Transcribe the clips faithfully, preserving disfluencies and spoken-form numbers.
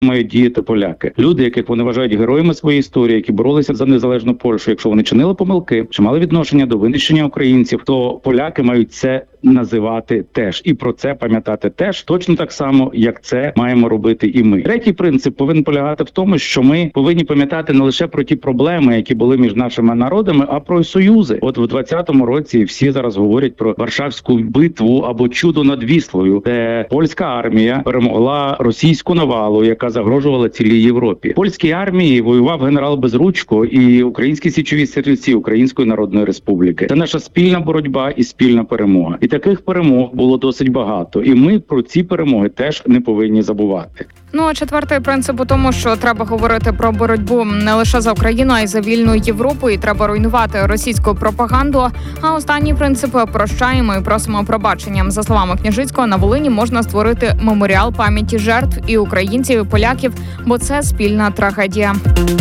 мають діяти поляки. Люди, яких вони вважають героями своєї історії, які боролися за незалежну Польщу, якщо вони чинили помилки, чи мали відношення до винищення українців, то поляки мають це називати теж. І про це пам'ятати теж, точно так само, як це маємо робити і ми. Третій принцип повинен полягати в тому, що ми повинні пам'ятати не лише про ті проблеми, які були між нашими народами, а про союзи. От в двадцятому році всі зараз говорять про Варшавську битву або чудо над Віслою, де польська армія перемогла російську навалу, яка загрожувала цілій Європі. В польській армії воював генерал Безручко і українські січові стрільці Української Народної Республіки. Це наша спільна боротьба і спільна перемога. І таких перемог було досить багато. І ми про ці перемоги теж не повинні забувати. Ну, а четвертий принцип у тому, що треба говорити про боротьбу не лише за Україну, а й за вільну Європу, і треба руйнувати російську пропаганду. А останній принцип – прощаємо і просимо пробачення. За словами Княжицького, на Волині можна створити меморіал пам'яті жертв і українців, і поляків, бо це спільна трагедія.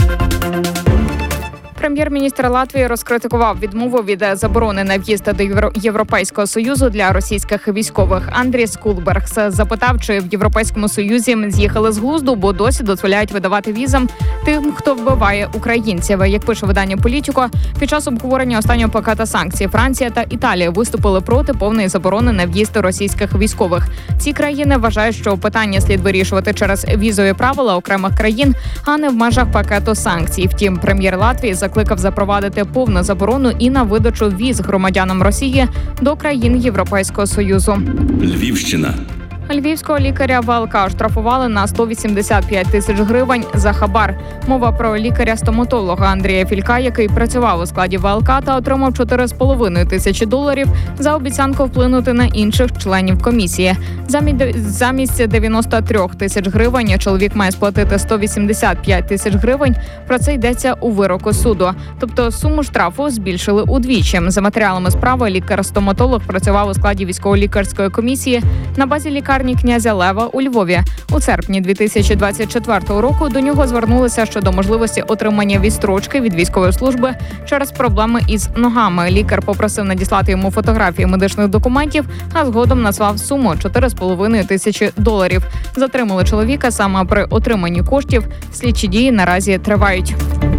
Прем'єр-міністр Латвії розкритикував відмову від заборони на в'їзд до Європейського Союзу для російських військових. Андріс Кулбергс запитав, чи в Європейському Союзі з'їхали з глузду, бо досі дозволяють видавати візам тим, хто вбиває українців. Як пише видання «Політіко», під час обговорення останнього пакета санкцій Франція та Італія виступили проти повної заборони на в'їзд російських військових. Ці країни вважають, що питання слід вирішувати через візові правила окремих країн, а не в межах пакету санкцій. Втім, прем'єр Латвії закликав запровадити повну заборону і на видачу віз громадянам Росії до країн Європейського Союзу. Львівщина. Львівського лікаря ВЛК штрафували на сто вісімдесят п'ять тисяч гривень за хабар. Мова про лікаря-стоматолога Андрія Філька, який працював у складі ВЛК та отримав чотири з половиною тисячі доларів за обіцянку вплинути на інших членів комісії. Замість дев'яносто три тисяч гривень чоловік має сплатити сто вісімдесят п'ять тисяч гривень. Про це йдеться у вироку суду. Тобто суму штрафу збільшили удвічі. За матеріалами справи лікар-стоматолог працював у складі військово-лікарської комісії на базі лікарні князя Лева у Львові. У серпні дві тисячі двадцять четвертого року до нього звернулися щодо можливості отримання відстрочки від військової служби через проблеми із ногами. Лікар попросив надіслати йому фотографії медичних документів, а згодом назвав суму чотири з половиною тисячі доларів. Затримали чоловіка саме при отриманні коштів. Слідчі дії наразі тривають.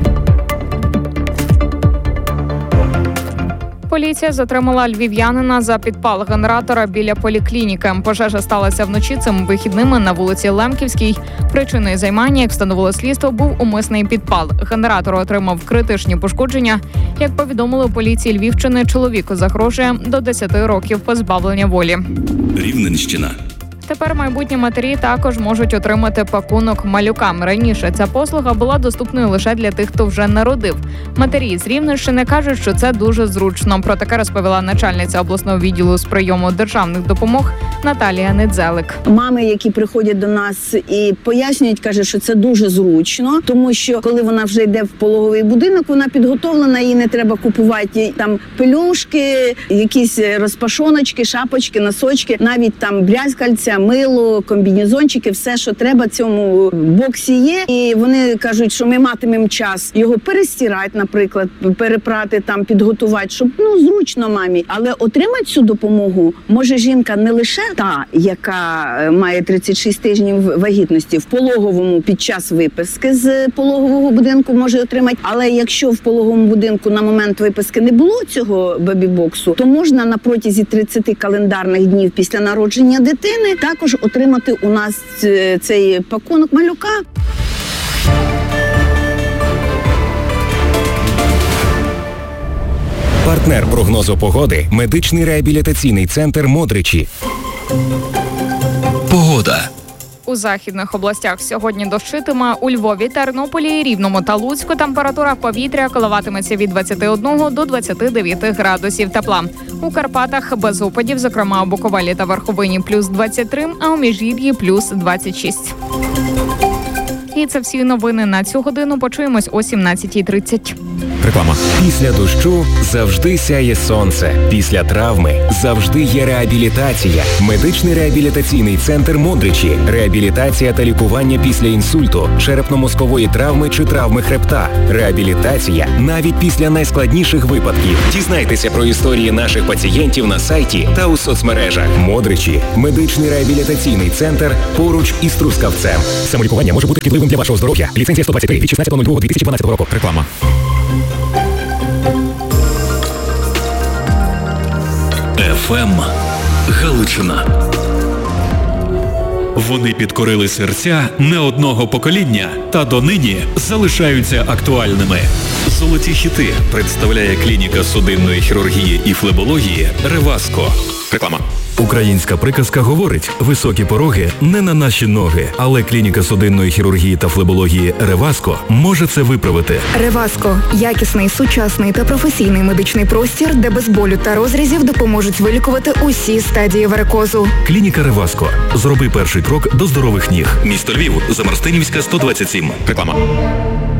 Поліція затримала львів'янина за підпал генератора біля поліклініки. Пожежа сталася вночі цими вихідними на вулиці Лемківській. Причиною займання, як встановило слідство, був умисний підпал. Генератор отримав критичні пошкодження. Як повідомили у поліції Львівщини, чоловіку загрожує до десяти років позбавлення волі. Рівненщина. Тепер майбутні матері також можуть отримати пакунок малюкам. Раніше ця послуга була доступною лише для тих, хто вже народив. Матері з Рівненщини кажуть, що це дуже зручно. Про таке розповіла начальниця обласного відділу з прийому державних допомог Наталія Недзелик. Мами, які приходять до нас і пояснюють, кажуть, що це дуже зручно, тому що коли вона вже йде в пологовий будинок, вона підготовлена, їй не треба купувати там пелюшки, якісь розпашоночки, шапочки, носочки, навіть там брязкальця, мило, комбінезончики, все, що треба, цьому боксі є. І вони кажуть, що ми матимемо час його перестирати, наприклад, перепрати, там, підготувати, щоб, ну, зручно мамі. Але отримати цю допомогу може жінка не лише та, яка має тридцять шість тижнів вагітності, в пологовому під час виписки з пологового будинку може отримати. Але якщо в пологовому будинку на момент виписки не було цього бебі-боксу, то можна на протязі тридцяти календарних днів після народження дитини також отримати у нас цей пакунок малюка. Партнер прогнозу погоди – медичний реабілітаційний центр «Модричі». Погода. У західних областях сьогодні дощитиме. У Львові, Тернополі, Рівному та Луцьку температура повітря коливатиметься від двадцяти одного до двадцяти дев'яти градусів тепла. У Карпатах без опадів, зокрема у Буковелі та Верховині плюс двадцять три, а у Міжгір'ї плюс двадцять шість. І це всі новини на цю годину. Почуємось о сімнадцятій тридцять. Реклама. Після дощу завжди сяє сонце. Після травми завжди є реабілітація. Медичний реабілітаційний центр Модричі. Реабілітація та лікування після інсульту, черепно-мозкової травми чи травми хребта. Реабілітація навіть після найскладніших випадків. Дізнайтеся про історії наших пацієнтів на сайті та у соцмережах. Модричі. Медичний реабілітаційний центр поруч із Трускавцем. Самолікування може бути шкідливим для вашого здоров'я. Ліцензія сто двадцять три від шістнадцятого лютого дві тисячі дванадцятого року. Реклама. еф ем Галичина. Вони підкорили серця не одного покоління та донині залишаються актуальними. Золоті хіти представляє клініка судинної хірургії і флебології «Реваско». Реклама. Українська приказка говорить: високі пороги не на наші ноги, але клініка судинної хірургії та флебології «Реваско» може це виправити. «Реваско» – якісний, сучасний та професійний медичний простір, де без болю та розрізів допоможуть вилікувати усі стадії варикозу. Клініка «Реваско». Зроби перший крок до здорових ніг. Місто Львів, Замарстинівська, сто двадцять сім. Реклама.